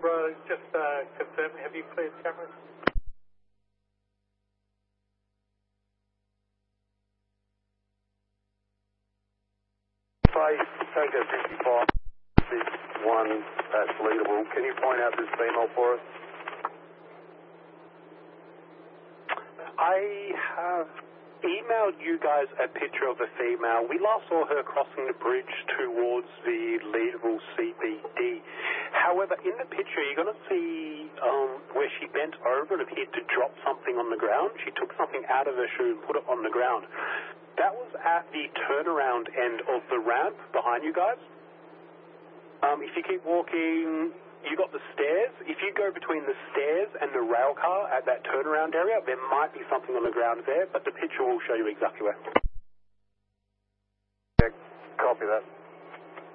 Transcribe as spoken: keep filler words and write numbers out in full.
Cobra, just uh, confirm, have you cleared cameras? Five, Tango fifty-five, six, one, that's leadable. Can you point out this female for us? I have emailed you guys a picture of a female. We last saw her crossing the bridge towards the Leederville C B D. However, in the picture, you're going to see um, where she bent over and appeared to drop something on the ground. She took something out of her shoe and put it on the ground. That was at the turnaround end of the ramp behind you guys. Um, if you keep walking, you got the stairs. If you go between the stairs and the rail car at that turnaround area, there might be something on the ground there, but the picture will show you exactly where. Yeah, copy that.